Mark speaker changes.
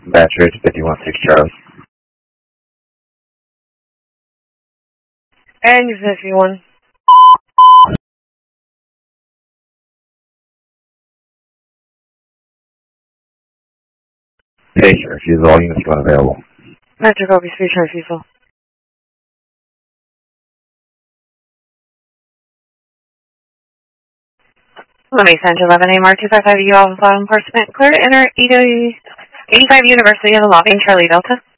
Speaker 1: Batch Ridge 516 Charlie.
Speaker 2: And you 51.
Speaker 1: Hey, refusal, all units going available.
Speaker 2: Metro copy, speech refusal. Let me send 11AMR 255 U Alpha Enforcement. Clear to enter 85 University in the lobby, Charlie Delta.